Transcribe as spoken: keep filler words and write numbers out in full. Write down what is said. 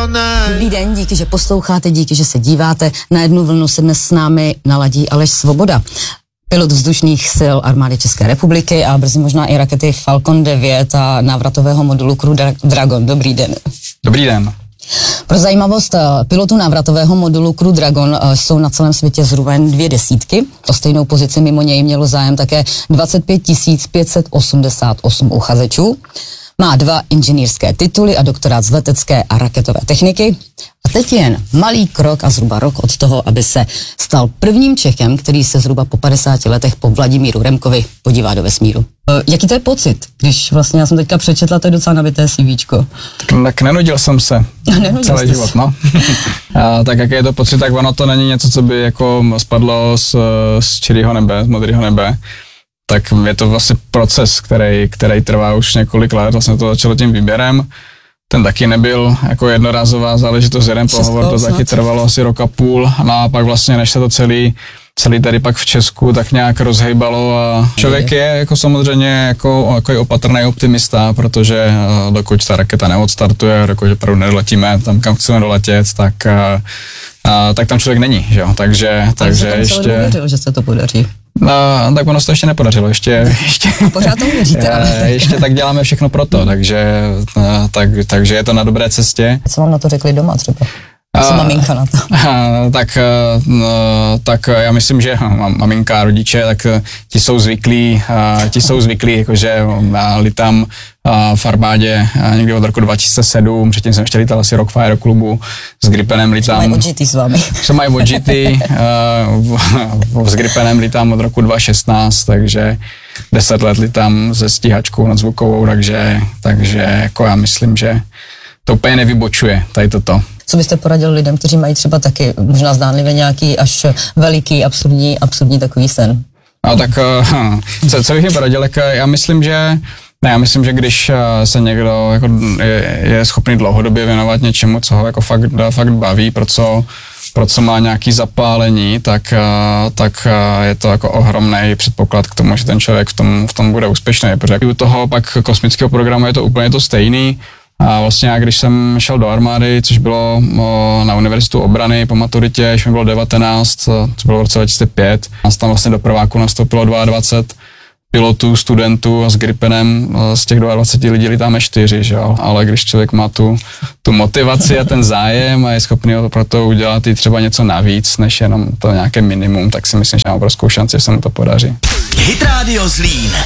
Dobrý den, díky, že posloucháte, díky, že se díváte. Na jednu vlnu se dnes s námi naladí Aleš Svoboda, pilot vzdušných sil armády České republiky a brzy možná i rakety Falcon devět a návratového modulu Crew Dragon. Dobrý den. Dobrý den. Pro zajímavost, pilotů návratového modulu Crew Dragon jsou na celém světě zhruba dvě desítky. O stejnou pozici mimo něj mělo zájem také dvacet pět tisíc pět set osmdesát osm uchazečů. Má dva inženýrské tituly a doktorát z letecké a raketové techniky. A teď jen malý krok a zhruba rok od toho, aby se stal prvním Čechem, který se zhruba po padesáti letech po Vladimíru Remkovi podívá do vesmíru. E, jaký to je pocit, když vlastně já jsem teďka přečetla, to je docela nabité CVčko. Tak, tak nenudil jsem se nenudil celý život, no. A, tak jaký je to pocit, tak ono to není něco, co by jako spadlo z, z čirého nebe, z modrého nebe. Tak je to vlastně proces, který, který trvá už několik let, vlastně to začalo tím výběrem. Ten taky nebyl jako jednorázová záležitost, jeden pohovor, to taky trvalo asi rok a půl, no a pak vlastně, než se to celý, celý tady pak v Česku tak nějak rozhejbalo a člověk je jako samozřejmě jako, jako opatrný optimista, protože dokud ta raketa neodstartuje, dokud opravdu nedoletíme tam, kam chceme doletět, tak, a, a, tak tam člověk není, že jo, takže, takže ještě... Věřil, že se to podaří. No, tak ono se to ještě nepodařilo, ještě, ještě, pořád to uvěříte, ještě tak děláme všechno pro to, takže, tak, takže je to na dobré cestě. Co vám na to řekli doma třeba? Co maminka na to? Tak, tak já myslím, že maminka a rodiče, tak ti jsou zvyklí, ti jsou zvyklí, jakože litám v armádě někdy od roku dva tisíce sedm, předtím jsem ještě lítal asi rok v aeroklubu, s Gripenem lítám. Mají odžitý s vámi. Jsem mají odžitý, s Gripenem lítám od roku dva tisíce šestnáct, takže deset let lítám se stíhačkou nadzvukovou, takže, takže jako já myslím, že to úplně nevybočuje, tady toto. Co byste poradil lidem, kteří mají třeba taky možná zdánlivě nějaký až veliký, absurdní, absurdní takový sen? A tak co, co bych jim poradil, já myslím, že ne, já myslím, že když se někdo jako je, je schopný dlouhodobě věnovat něčemu, co ho jako fakt, fakt baví, pro co, pro co má nějaký zapálení, tak, tak je to jako ohromný předpoklad k tomu, že ten člověk v tom, v tom bude úspěšný. Protože u toho pak kosmického programu je to úplně to stejný. A vlastně já, když jsem šel do armády, což bylo o, na Univerzitu obrany po maturitě, když mi bylo devatenáct, to bylo v roce dva tisíce pět, a tam vlastně do prváku nastoupilo dvacet dva pilotů, studentů a s Gripenem z těch dvacet dva lidí lítáme čtyři, že jo? Ale když člověk má tu, tu motivaci a ten zájem a je schopný pro to udělat i třeba něco navíc, než jenom to nějaké minimum, tak si myslím, že má obrovskou šanci, že se mu to podaří. Hit Radio Zlín.